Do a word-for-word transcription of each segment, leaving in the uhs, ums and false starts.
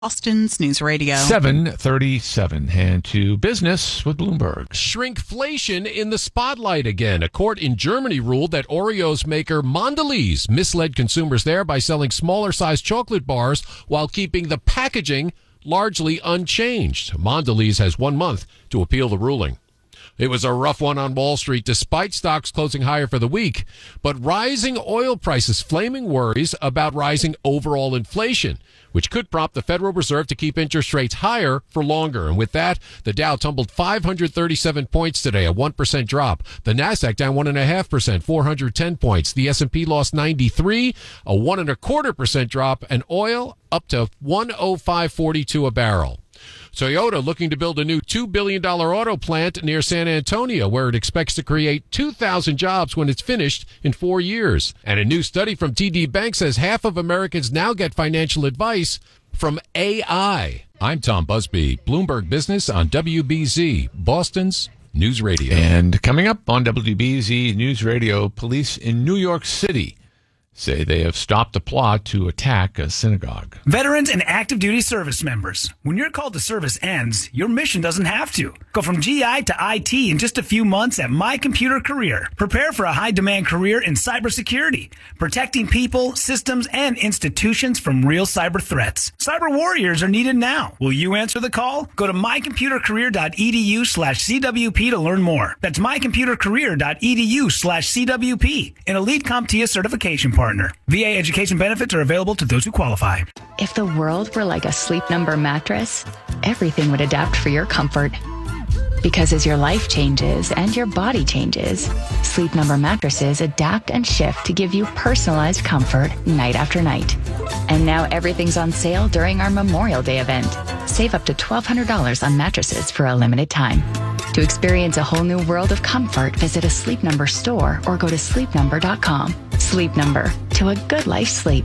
Boston's News Radio. seven thirty-seven. Hand to business with Bloomberg. Shrinkflation in the spotlight again. A court in Germany ruled that Oreos maker Mondelez misled consumers there by selling smaller-sized chocolate bars while keeping the packaging largely unchanged. Mondelez has one month to appeal the ruling. It was a rough one on Wall Street, despite stocks closing higher for the week. But rising oil prices, flaming worries about rising overall inflation, which could prompt the Federal Reserve to keep interest rates higher for longer. And with that, the Dow tumbled five hundred thirty-seven points today, a one percent drop. The Nasdaq down one point five percent, four hundred ten points. The S and P lost ninety-three, a one and a quarter percent drop. And oil up to one oh five forty-two a barrel. Toyota looking to build a new two billion dollars auto plant near San Antonio, where it expects to create two thousand jobs when it's finished in four years. And a new study from T D Bank says half of Americans now get financial advice from A I. I'm Tom Busby, Bloomberg Business on W B Z, Boston's News Radio. And coming up on W B Z News Radio, police in New York City say they have stopped a plot to attack a synagogue. Veterans and active duty service members, when your call to service ends, your mission doesn't have to. Go from G I to I T in just a few months at My Computer Career. Prepare for a high-demand career in cybersecurity, protecting people, systems, and institutions from real cyber threats. Cyber warriors are needed now. Will you answer the call? Go to mycomputercareer.edu slash CWP to learn more. That's mycomputercareer.edu slash CWP, an elite CompTIA certification partner. V A education benefits are available to those who qualify. If the world were like a Sleep Number mattress, everything would adapt for your comfort. Because as your life changes and your body changes, Sleep Number mattresses adapt and shift to give you personalized comfort night after night. And now everything's on sale during our Memorial Day event. Save up to twelve hundred dollars on mattresses for a limited time. To experience a whole new world of comfort, visit a Sleep Number store or go to sleep number dot com. Sleep Number, to a good life sleep.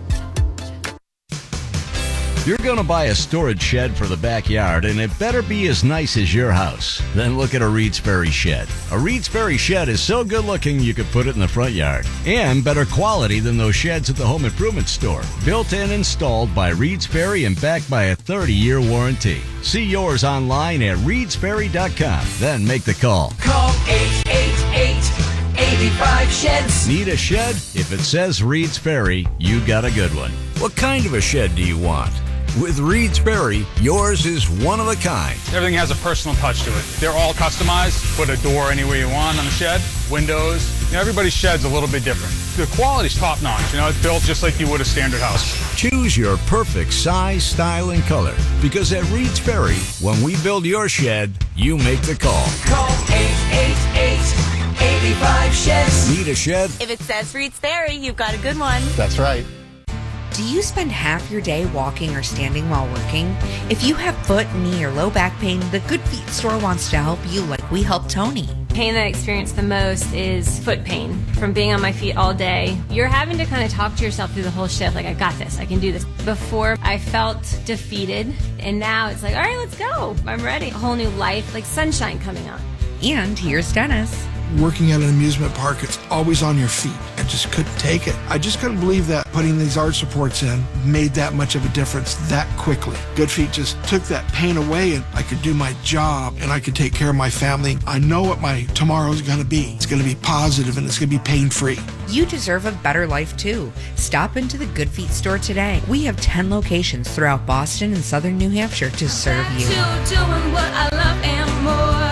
You're going to buy a storage shed for the backyard, and it better be as nice as your house. Then look at a Reed's Ferry shed. A Reed's Ferry shed is so good looking you could put it in the front yard. And better quality than those sheds at the home improvement store. Built and installed by Reed's Ferry and backed by a thirty-year warranty. See yours online at reeds ferry dot com. Then make the call. Call eight eight eight, eight five, S H E D S. Need a shed? If it says Reed's Ferry, you got a good one. What kind of a shed do you want? With Reed's Ferry, yours is one of a kind. Everything has a personal touch to it. They're all customized. Put a door anywhere you want on the shed, windows. You know, everybody's shed's a little bit different. The quality's top notch. You know, it's built just like you would a standard house. Choose your perfect size, style, and color. Because at Reed's Ferry, when we build your shed, you make the call. Call eight eight eight, eight five, S H E D S. Need a shed? If it says Reed's Ferry, you've got a good one. That's right. Do you spend half your day walking or standing while working? If you have foot, knee, or low back pain, the Good Feet store wants to help you like we helped Tony. Pain that I experience the most is foot pain from being on my feet all day. You're having to kind of talk to yourself through the whole shift, like, I got this, I can do this. Before, I felt defeated, and now it's like, all right, let's go. I'm ready. A whole new life, like sunshine coming on. And here's Dennis. Working at an amusement park, it's always on your feet. I just couldn't take it. I just couldn't believe that putting these arch supports in made that much of a difference that quickly. Good Feet just took that pain away, and I could do my job and I could take care of my family. I know what my tomorrow's going to be. It's going to be positive and it's going to be pain-free. You deserve a better life too. Stop into the Good Feet store today. We have ten locations throughout Boston and southern New Hampshire to serve you. Back to doing what I love and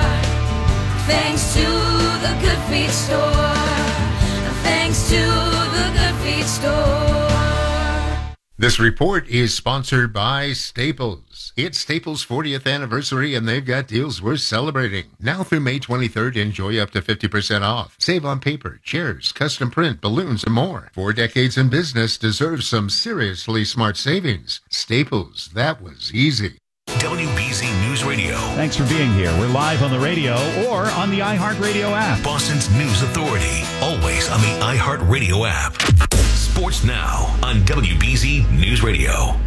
more. Thanks to the Good Feet store. Thanks to the Good Feet store. This report is sponsored by Staples. It's Staples' fortieth anniversary, and they've got deals worth celebrating. Now through May twenty-third, enjoy up to fifty percent off. Save on paper, chairs, custom print, balloons, and more. Four decades in business deserves some seriously smart savings. Staples, that was easy. W B Z News Radio. Thanks for being here. We're live on the radio or on the iHeartRadio app. Boston's News Authority. Always on the iHeartRadio app. Sports Now on W B Z News Radio.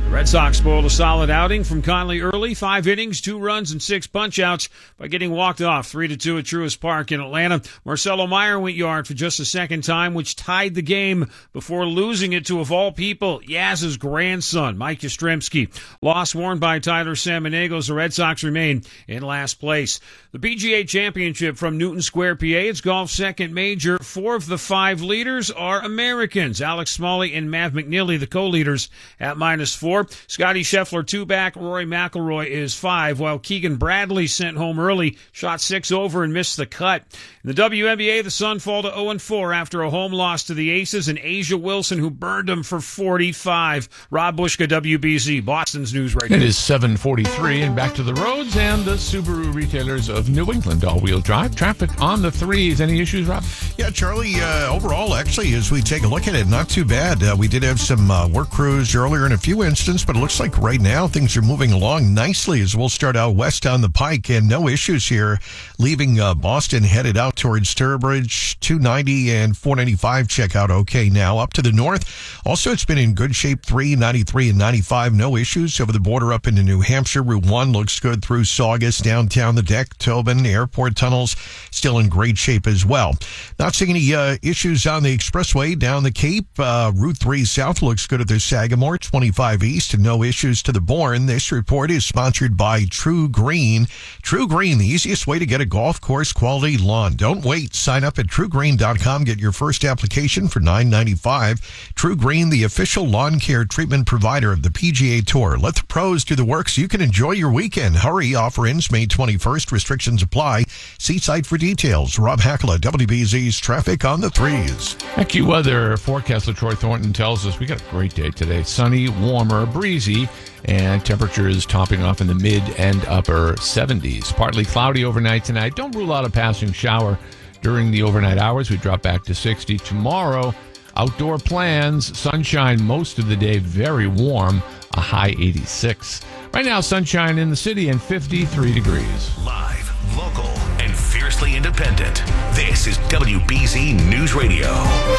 The Red Sox spoiled a solid outing from Conley early. Five innings, two runs, and six punch-outs by getting walked off three to two at Truist Park in Atlanta. Marcelo Meyer went yard for just the second time, which tied the game before losing it to, of all people, Yaz's grandson, Mike Yastrzemski. Loss worn by Tyler Samaniegos. The Red Sox remain in last place. The P G A Championship from Newton Square, P A. It's golf's second major. Four of the five leaders are Americans. Alex Smalley and Mav McNeely, the co-leaders, at minus four. Scotty Scheffler, two back. Rory McIlroy is five, while Keegan Bradley sent home early, shot six over and missed the cut. In the W N B A, the Sun fall to oh and four after a home loss to the Aces and Asia Wilson, who burned them for forty-five. Rob Bushka, W B Z, Boston's News Radio. It is seven forty-three, and back to the roads and the Subaru retailers of New England. All-wheel drive traffic on the threes. Any issues, Rob? Yeah, Charlie, uh, overall, actually, as we take a look at it, not too bad. Uh, we did have some uh, work crews earlier in a few instances, but it looks like right now things are moving along nicely as we'll start out west on the Pike, and no issues here. Leaving uh, Boston, headed out towards Sturbridge, two ninety and four ninety-five check out okay now. Up to the north, also it's been in good shape, three ninety-three and ninety-five, no issues. Over the border up into New Hampshire, Route one looks good through Saugus, downtown the deck, Tobin, airport tunnels, still in great shape as well. Not seeing any uh, issues on the expressway down the Cape. Uh, Route three south looks good at the Sagamore, twenty-five east, and no issues to the Bourne. This report is sponsored by True Green. True Green, the easiest way to get a golf course quality lawn. Don't wait. Sign up at true green dot com. Get your first application for nine ninety-five. True Green, the official lawn care treatment provider of the P G A Tour. Let the pros do the work so you can enjoy your weekend. Hurry. Offer ends May twenty-first. Restrictions apply. See site for details. Rob Hackla, W B Z's Traffic on the Threes. AccuWeather forecaster Troy Thornton tells us we got a great day today. Sunny, warmer, breezy, and temperatures topping off in the mid and upper seventies. Partly cloudy overnight tonight. Don't rule out a passing shower during the overnight hours. We drop back to sixty. Tomorrow, outdoor plans. Sunshine most of the day, very warm, a high eighty-six. Right now, sunshine in the city and fifty-three degrees. Live, local, and fiercely independent. This is W B Z News Radio.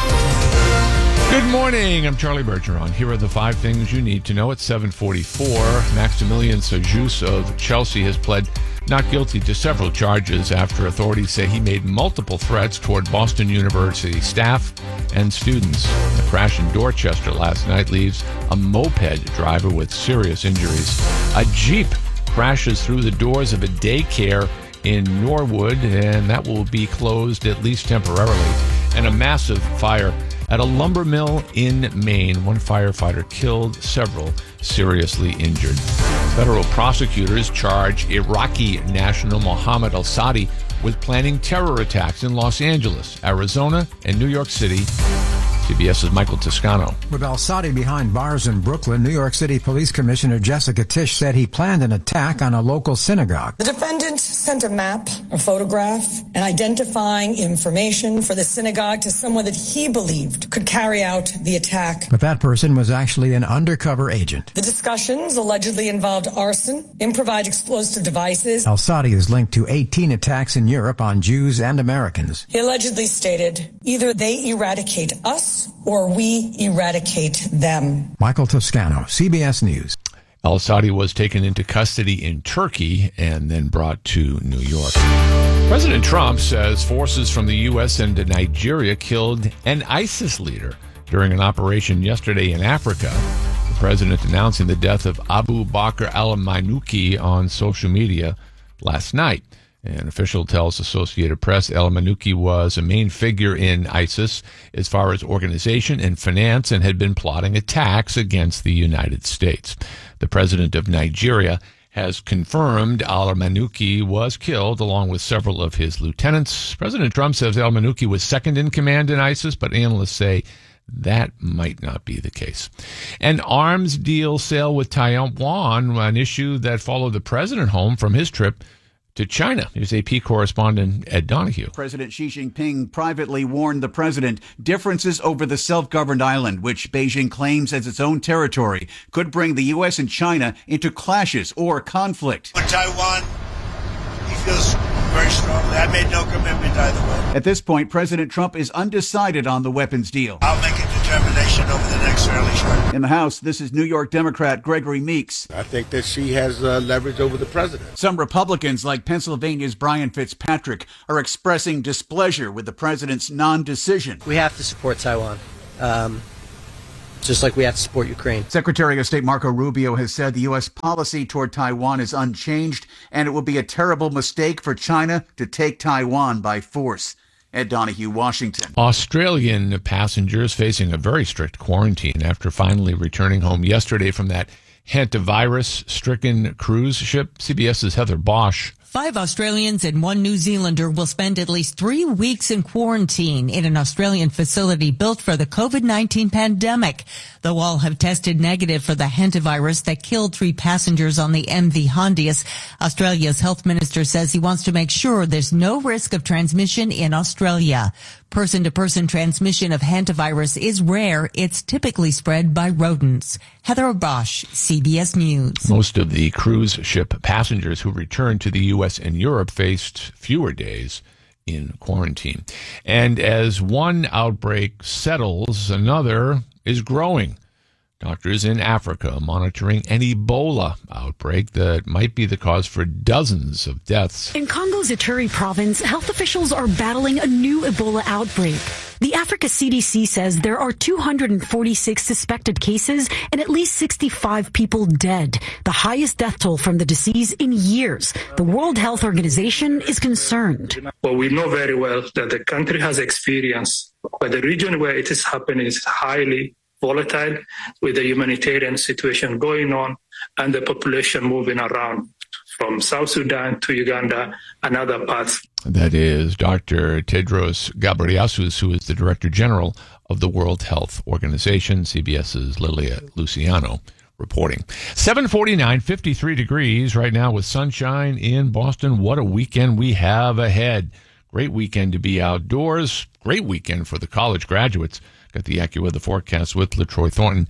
Good morning. I'm Charlie Bergeron. Here are the five things you need to know at seven forty-four. Maximilian Sajus of Chelsea has pled not guilty to several charges after authorities say he made multiple threats toward Boston University staff and students. The crash in Dorchester last night leaves a moped driver with serious injuries. A Jeep crashes through the doors of a daycare in Norwood, and that will be closed at least temporarily. And a massive fire at a lumber mill in Maine. One firefighter killed, several seriously injured. Federal prosecutors charge Iraqi national Mohammed al-Sadi with planning terror attacks in Los Angeles, Arizona, and New York City. CBS's Michael Toscano. With al-Sadi behind bars in Brooklyn, New York City Police Commissioner Jessica Tisch said he planned an attack on a local synagogue. The defendant sent a map, a photograph, and identifying information for the synagogue to someone that he believed could carry out the attack. But that person was actually an undercover agent. The discussions allegedly involved arson, improvised explosive devices. Al-Sadi is linked to eighteen attacks in Europe on Jews and Americans. He allegedly stated, either they eradicate us or we eradicate them. Michael Toscano, C B S News. Al-Sadi was taken into custody in Turkey and then brought to New York. President Trump says forces from the U S and Nigeria killed an ISIS leader during an operation yesterday in Africa. The president announcing the death of Abu Bakr al-Manuki on social media last night. An official tells Associated Press El-Manuki was a main figure in ISIS as far as organization and finance and had been plotting attacks against the United States. The president of Nigeria has confirmed al-Manuki was killed along with several of his lieutenants. President Trump says al-Manuki was second in command in ISIS, but analysts say that might not be the case. An arms deal sale with Taiwan, an issue that followed the president home from his trip to China. Here's A P correspondent Ed Donahue. President Xi Jinping privately warned the president differences over the self-governed island, which Beijing claims as its own territory, could bring the U S and China into clashes or conflict. On Taiwan, he feels very strongly. I made no commitment either way. At this point, President Trump is undecided on the weapons deal. I'll make a determination over the next fairly short. In the House, this is New York Democrat Gregory Meeks. I think that she has uh, leverage over the president. Some Republicans, like Pennsylvania's Brian Fitzpatrick, are expressing displeasure with the president's non-decision. We have to support Taiwan. Um, just like we have to support Ukraine. Secretary of State Marco Rubio has said the U S policy toward Taiwan is unchanged, and it will be a terrible mistake for China to take Taiwan by force. Ed Donahue, Washington. Australian passengers facing a very strict quarantine after finally returning home yesterday from that hantavirus-stricken cruise ship. CBS's Heather Bosch. Five Australians and one New Zealander will spend at least three weeks in quarantine in an Australian facility built for the COVID nineteen pandemic. Though all have tested negative for the hantavirus that killed three passengers on the M V Hondius, Australia's health minister says he wants to make sure there's no risk of transmission in Australia. Person-to-person transmission of hantavirus is rare. It's typically spread by rodents. Heather Bosch, C B S News. Most of the cruise ship passengers who returned to the U S and Europe faced fewer days in quarantine. And as one outbreak settles, another is growing. Doctors in Africa monitoring an Ebola outbreak that might be the cause for dozens of deaths. In Congo's Ituri province, health officials are battling a new Ebola outbreak. The Africa C D C says there are two hundred forty-six suspected cases and at least sixty-five people dead, the highest death toll from the disease in years. The World Health Organization is concerned. Well, we know very well that the country has experience, but the region where it is happening is highly volatile, with the humanitarian situation going on and the population moving around from South Sudan to Uganda and other parts. That is Doctor Tedros Ghebreyesus, who is the Director General of the World Health Organization. CBS's Lilia Luciano reporting. seven forty-nine, fifty-three degrees right now with sunshine in Boston. What a weekend we have ahead. Great weekend to be outdoors. Great weekend for the college graduates. Got the AccuWeather forecast with LaTroy Thornton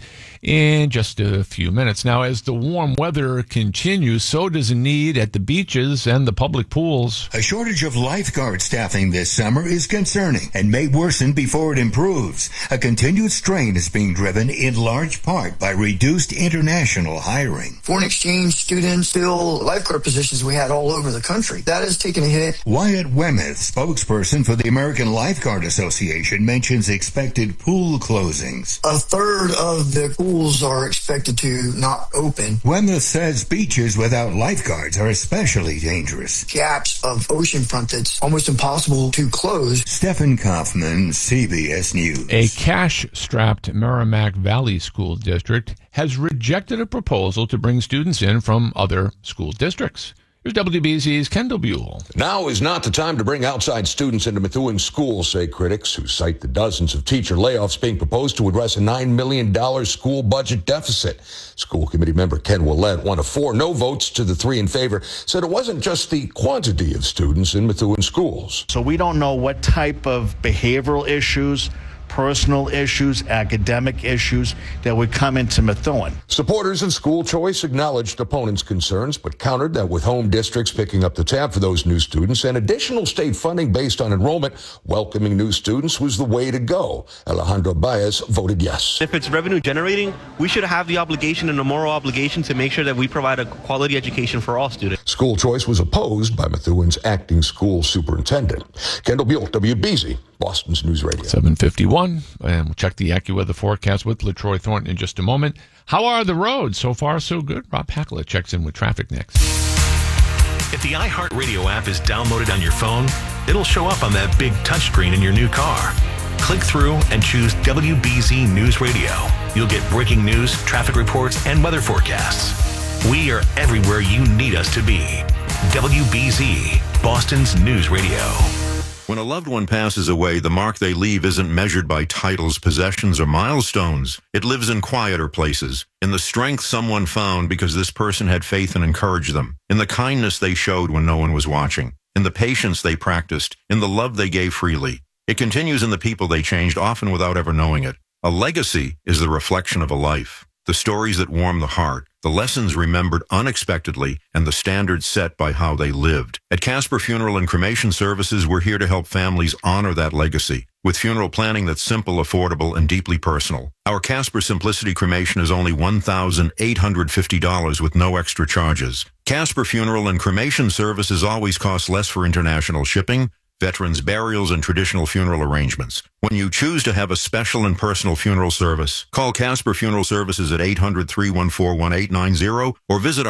in just a few minutes. Now, as the warm weather continues, so does a need at the beaches and the public pools. A shortage of lifeguard staffing this summer is concerning and may worsen before it improves. A continued strain is being driven in large part by reduced international hiring. Foreign exchange students fill lifeguard positions we had all over the country. That has taken a hit. Wyatt Wemeth, spokesperson for the American Lifeguard Association, mentions expected pool Pool closings. A third of the pools are expected to not open. Wemeth says beaches without lifeguards are especially dangerous. Gaps of oceanfront that's almost impossible to close. Stephen Kaufman, C B S News. A cash-strapped Merrimack Valley School District has rejected a proposal to bring students in from other school districts. Here's W B Z's Kendall Buell. Now is not the time to bring outside students into Methuen schools, say critics, who cite the dozens of teacher layoffs being proposed to address a nine million dollars school budget deficit. School committee member Ken Willett, one of four no votes to the three in favor, said it wasn't just the quantity of students in Methuen schools. So we don't know what type of behavioral issues, personal issues, academic issues that would come into Methuen. Supporters of school choice acknowledged opponents' concerns, but countered that with home districts picking up the tab for those new students and additional state funding based on enrollment, welcoming new students was the way to go. Alejandro Baez voted yes. If it's revenue generating, we should have the obligation and a moral obligation to make sure that we provide a quality education for all students. School choice was opposed by Methuen's acting school superintendent. Kendall Buell, W B Z, Boston's News Radio. seven fifty-one, and we'll check the AccuWeather forecast with LaTroy Thornton in just a moment. How are the roads? So far, so good. Rob Hakala checks in with traffic next. If the iHeartRadio app is downloaded on your phone, it'll show up on that big touchscreen in your new car. Click through and choose W B Z News Radio. You'll get breaking news, traffic reports, and weather forecasts. We are everywhere you need us to be. W B Z, Boston's News Radio. When a loved one passes away, the mark they leave isn't measured by titles, possessions, or milestones. It lives in quieter places, in the strength someone found because this person had faith and encouraged them, in the kindness they showed when no one was watching, in the patience they practiced, in the love they gave freely. It continues in the people they changed, often without ever knowing it. A legacy is the reflection of a life. The stories that warm the heart, the lessons remembered unexpectedly, and the standards set by how they lived. At Casper Funeral and Cremation Services, we're here to help families honor that legacy with funeral planning that's simple, affordable, and deeply personal. Our Casper Simplicity Cremation is only one thousand eight hundred fifty dollars with no extra charges. Casper Funeral and Cremation Services always cost less for international shipping, veterans' burials, and traditional funeral arrangements. When you choose to have a special and personal funeral service, call Casper Funeral Services at eight hundred, three one four, one eight nine zero or visit our